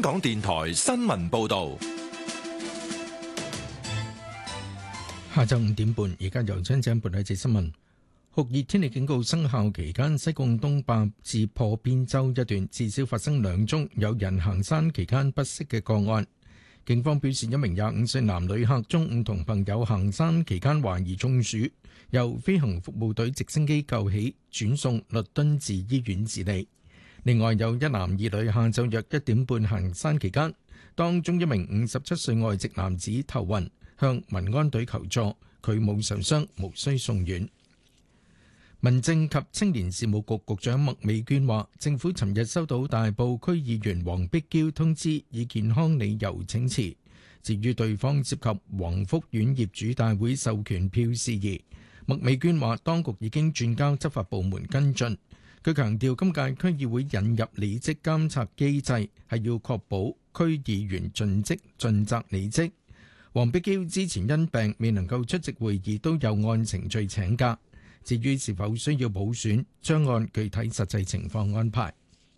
香港電台新聞報道。 下晝5點半，而家由張姐報道一節新聞。酷熱天氣警告生效期間，西貢東壩至破邊洲一段至少發生2宗有人行山期間不適嘅個案。警方表示，一名25歲男旅客中午同朋友行山期間懷疑中暑，由飛行服務隊直升機救起，轉送律敦治醫院治理。另外有一男2女下晝約1點半行山期間，當中一名57歲外籍男子頭暈，向民安隊求助，佢冇受傷，無需送院。民政及青年事務局局長麥美娟話，政府尋日收到大埔區議員黃碧嬌通知，以健康理由請辭。至於對方涉及黃福苑業主大會授權票事宜，麥美娟話當局已經轉交執法部門跟進。佢強調今屆區議會引入履職監察機制，係要確保區議員盡職盡責履職。黃碧嬌之前因病未能夠出席會議，都有按程序請假。至於是否需要補選，將按具體實際情況安排。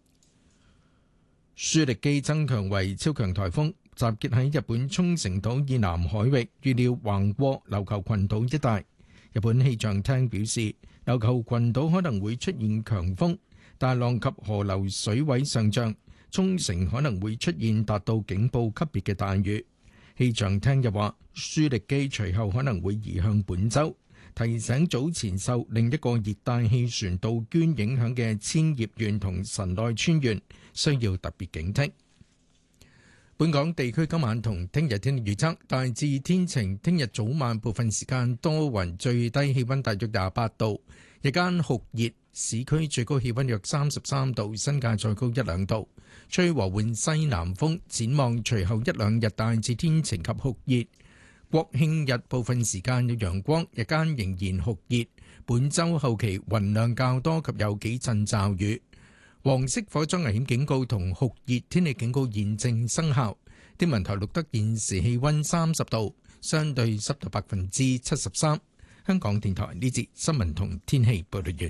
舒力基增強為超強颱風，集結喺日本沖繩島以南海域，預料橫過琉球群島一帶。日本氣象廳表示，琉球群島可能會出現強風，大浪及河流水位上漲，沖繩可能會出現達到警報級別嘅大雨。氣象廳又話，舒力基隨後可能會移向本州。提醒早前受另一個熱帶氣旋杜鵑影響嘅千葉縣同神奈川縣需要特別警惕。本港地區今晚同聽日天氣預測大致天晴，聽日早晚部分時間多雲，最低氣溫大約28度，日間酷熱，市區最高氣溫約33度，新界再高1-2度，吹和緩西南風。展望隨後1-2日大致天晴及酷熱。國慶日部分時間有陽光，日間仍然酷熱。本週後期雲量較多及有幾陣驟雨。黃色火災危險警告同酷熱天氣警告現正生效。天文台錄得現時氣溫30度，相對濕度73%。香港電台呢節新聞同天氣報道完。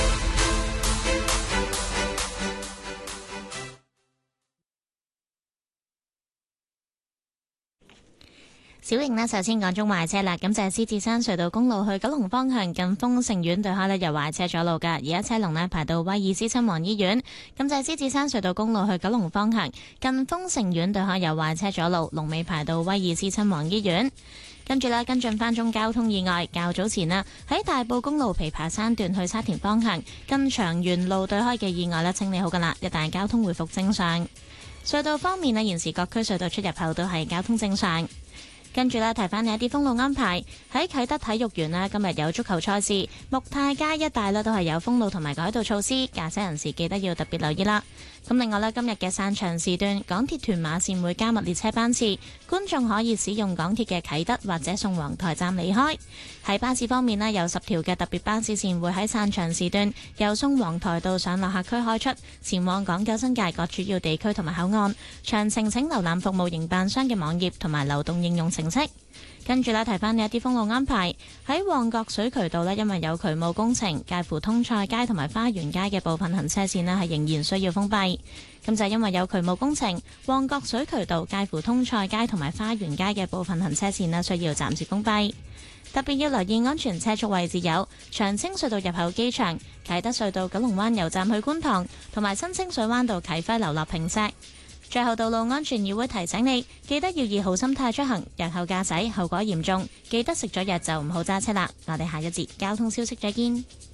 小瑩呢，首先講中壞車啦。咁就係獅子山隧道公路去九龍方向近豐盛苑對開呢，有壞車阻路噶。而家車龍呢，排到威爾斯親王醫院。咁就係獅子山隧道公路去九龍方向近豐盛苑對開有壞車阻路，龍尾排到威爾斯親王醫院。跟住呢，跟進翻宗交通意外，較早前啦，喺大埔公路琵琶山段去沙田方向近長源路對開嘅意外呢，清理好噶啦，一帶交通回復正常。隧道方面呢，現時各區隧道出入口都係交通正常。跟住咧，提翻你一啲封路安排。喺啟德體育園咧，今日有足球賽事，木泰街一帶咧都係有封路同埋改道措施，駕駛人士記得要特別留意啦。咁另外咧，今日嘅散場時段，港鐵屯馬線會加密列車班次，觀眾可以使用港鐵嘅啟德或者宋皇臺站離開。喺巴士方面咧，有10條嘅特別巴士線會喺散場時段由宋皇臺道上落客區開出，前往港九新界各主要地區同埋口岸。詳情請瀏覽服務營辦商嘅網頁同埋流動應用程式。跟住咧，提翻你一啲封路安排。喺旺角水渠道呢，因為有渠務工程，介乎通菜街同埋花園街嘅部分行車線呢係仍然需要封閉。咁就係因為有渠務工程，旺角水渠道介乎通菜街同埋花園街嘅部分行車線呢需要暫時封閉。特別要留意安全車速位置有長青隧道入口機場、啟德隧道九龍灣油站去觀塘，同埋新清水灣道啟輝樓落坪石。最後，道路安全議會提醒你，記得要以好心態出行，日後駕駛後果嚴重，記得食咗藥就唔好揸車啦。我哋下一節交通消息再見。